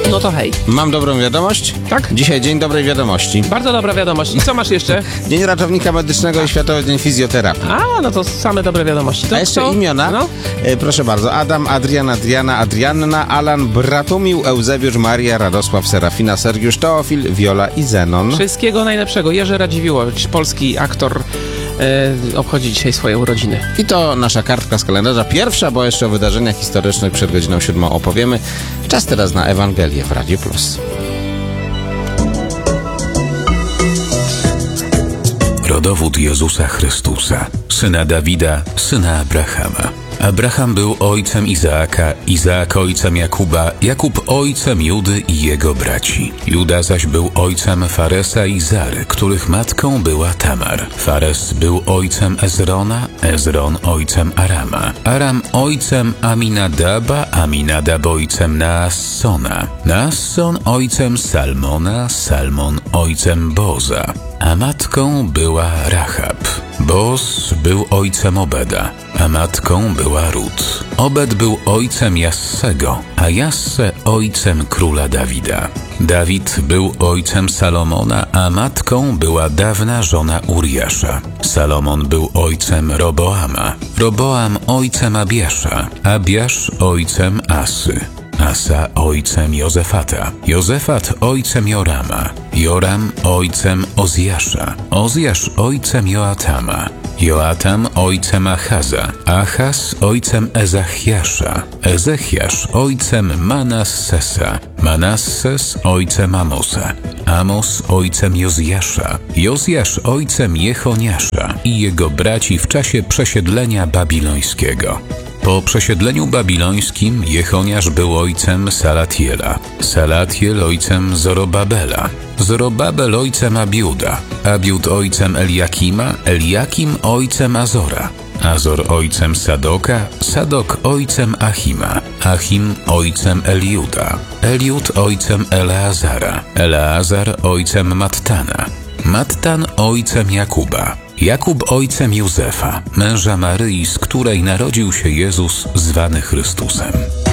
No to hej. Mam dobrą wiadomość? Tak? Dzisiaj dzień dobrej wiadomości. Bardzo dobra wiadomość. I co masz jeszcze? Dzień ratownika medycznego i Światowy Dzień Fizjoterapii. A, no to same dobre wiadomości. To A jeszcze co? imiona? No? Proszę bardzo. Adam, Adrian, Adriana, Adrianna, Alan, Bratumił, Eusebiusz, Maria, Radosław, Serafina, Sergiusz, Teofil, Wiola i Zenon. Wszystkiego najlepszego. Jerzy Radziwiłowicz, polski aktor, obchodzi dzisiaj swoje urodziny. I to nasza kartka z kalendarza. Pierwsza, bo jeszcze o wydarzeniach historycznych przed godziną 7 opowiemy. Czas teraz na Ewangelię w Radiu Plus. Rodowód Jezusa Chrystusa, syna Dawida, syna Abrahama. Abraham był ojcem Izaaka, Izaak ojcem Jakuba, Jakub ojcem Judy i jego braci. Juda zaś był ojcem Faresa i Zary, których matką była Tamar. Fares był ojcem Ezrona, Ezron ojcem Arama, Aram ojcem Aminadaba, Aminadab ojcem Naassona, Naasson ojcem Salmona, Salmon ojcem Boza, a matką była Rahab. Boz był ojcem Obeda, a matką była Rut. Obed był ojcem Jassego, a Jasse ojcem króla Dawida. Dawid był ojcem Salomona, a matką była dawna żona Uriasza. Salomon był ojcem Roboama, Roboam ojcem Abiasza, Abiasz ojcem Asy, Asa ojcem Jozefata, Jozefat ojcem Jorama, Joram ojcem Ozjasza, Ozjasz ojcem Joatama, Joatam ojcem Achaza, Achaz ojcem Ezachiasza, Ezechiasz ojcem Manassesa, Manasses ojcem Amosa, Amos ojcem Jozjasza, Jozjasz ojcem Jechoniasza i jego braci w czasie przesiedlenia babilońskiego. Po przesiedleniu babilońskim Jechoniasz był ojcem Salatiela, Salatiel ojcem Zorobabela, Zorobabel ojcem Abiuda, Abiud ojcem Eliakima, Eliakim ojcem Azora, Azor ojcem Sadoka, Sadok ojcem Achima, Achim ojcem Eliuda, Eliud ojcem Eleazara, Eleazar ojcem Mattana, Mattan ojcem Jakuba, Jakub ojcem Józefa, męża Maryi, z której narodził się Jezus zwany Chrystusem.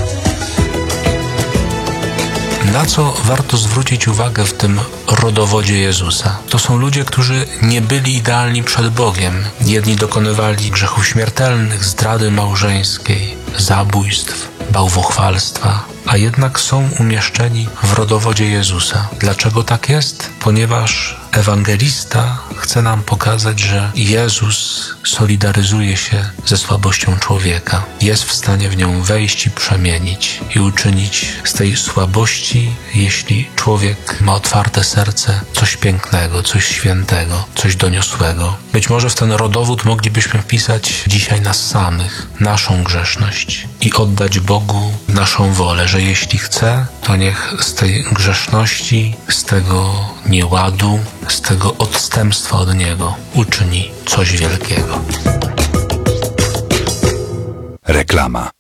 Na co warto zwrócić uwagę w tym rodowodzie Jezusa? To są ludzie, którzy nie byli idealni przed Bogiem. Jedni dokonywali grzechów śmiertelnych, zdrady małżeńskiej, zabójstw, bałwochwalstwa, a jednak są umieszczeni w rodowodzie Jezusa. Dlaczego tak jest? Ponieważ ewangelista chce nam pokazać, że Jezus solidaryzuje się ze słabością człowieka. Jest w stanie w nią wejść i przemienić i uczynić z tej słabości, jeśli człowiek ma otwarte serce, coś pięknego, coś świętego, coś doniosłego. Być może w ten rodowód moglibyśmy wpisać dzisiaj nas samych, naszą grzeszność i oddać Bogu naszą wolę, że jeśli chce, to niech z tej grzeszności, z tego nieładu, z tego odstępstwa od Niego uczyni coś wielkiego. Reklama.